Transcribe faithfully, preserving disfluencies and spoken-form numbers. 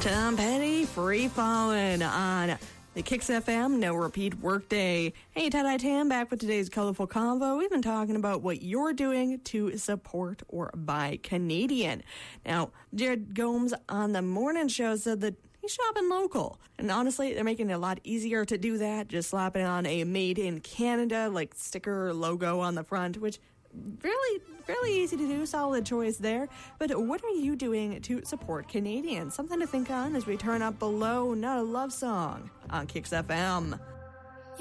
Tom Petty, Free Fallin' on the Kicks F M No Repeat Workday. Hey, Tie-Dye Tam back with today's colorful convo. We've been talking about what you're doing to support or buy Canadian. Now, Jared Gomes on the morning show said that he's shopping local. And honestly, they're making it a lot easier to do that, just slapping on a Made in Canada, like sticker or logo on the front, which really, really easy to do. Solid choice there. But what are you doing to support Canadians? Something to think on as we turn up below Not a Love Song on Kicks F M.